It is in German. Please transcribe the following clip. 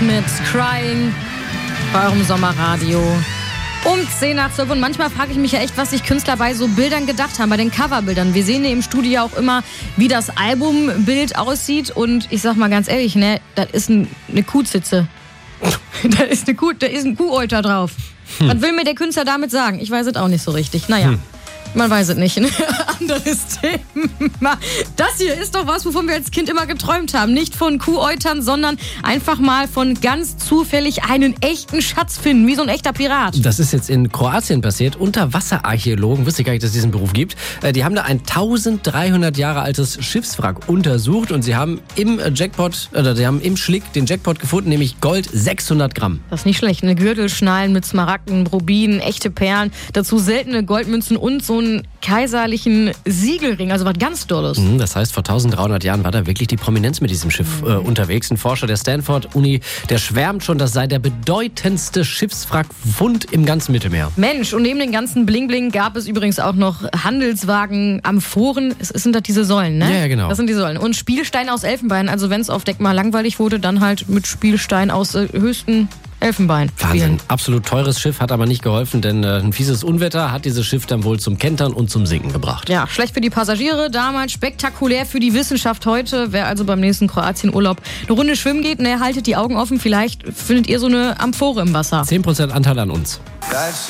mit Crying bei eurem Sommerradio. Um 10 nach 12. Und manchmal frage ich mich ja echt, was sich Künstler bei so Bildern gedacht haben, bei den Coverbildern. Wir sehen ja im Studio auch immer, wie das Albumbild aussieht. Und ich sag mal ganz ehrlich, ne, das ist eine Kuhzitze. Da ist ein Kuhäuter drauf. Was will mir der Künstler damit sagen? Ich weiß es auch nicht so richtig. Naja. Man weiß es nicht. Anderes Thema. Das hier ist doch was, wovon wir als Kind immer geträumt haben. Nicht von Kuhäutern, sondern einfach mal von ganz zufällig einen echten Schatz finden, wie so ein echter Pirat. Das ist jetzt in Kroatien passiert. Unterwasserarchäologen, wusste ich gar nicht, dass es diesen Beruf gibt. Die haben da ein 1300 Jahre altes Schiffswrack untersucht und sie haben im Schlick den Jackpot gefunden, nämlich Gold 600 Gramm. Das ist nicht schlecht. Eine Gürtelschnallen mit Smaragden, Rubinen, echte Perlen, dazu seltene Goldmünzen und so einen kaiserlichen Siegelring, also was ganz Dolles. Das heißt, vor 1300 Jahren war da wirklich die Prominenz mit diesem Schiff unterwegs. Ein Forscher der Stanford-Uni, der schwärmt schon, das sei der bedeutendste Schiffswrackfund im ganzen Mittelmeer. Mensch, und neben den ganzen Bling-Bling gab es übrigens auch noch Handelswagen, Amphoren. Sind das diese Säulen, ne? Ja, genau. Das sind die Säulen. Und Spielsteine aus Elfenbein. Also wenn es auf Deck mal langweilig wurde, dann halt mit Spielstein aus höchsten Elfenbein. Wahnsinn. Absolut teures Schiff, hat aber nicht geholfen, denn ein fieses Unwetter hat dieses Schiff dann wohl zum Kentern und zum Sinken gebracht. Ja, schlecht für die Passagiere damals, spektakulär für die Wissenschaft heute. Wer also beim nächsten Kroatien-Urlaub eine Runde schwimmen geht, haltet die Augen offen, vielleicht findet ihr so eine Amphore im Wasser. 10% Anteil an uns.